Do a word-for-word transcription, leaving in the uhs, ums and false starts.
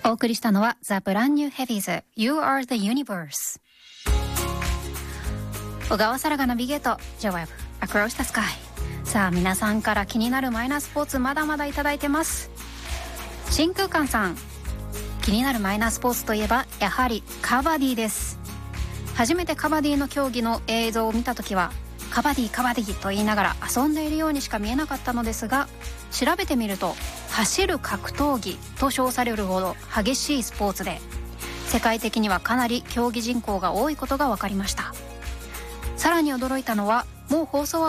お送りしたのは The Brand New Heavies You Are the Universe。 小川沙羅がナビゲート J-ウェブ Across the Sky。 さあ皆さんから気になるマイナースポーツまだまだいただいてます。真空管さん、気になるマイナースポーツといえばやはりカバディです。初めてカバディの競技の映像を見たときはカバディカバディと言いながら遊んでいるようにしか見えなかったのですが、調べてみると走る格闘技と称されるほど激しいスポーツで、世界的にはかなり競技人口が多いことが分かりました。さらに驚いたのは、もう放送は